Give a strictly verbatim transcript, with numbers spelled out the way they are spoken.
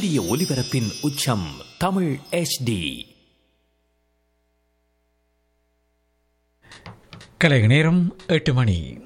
சூரிய ஒளிபரப்பின் உச்சம் Tamil H D. கலை நேரம் எட்டு மணி.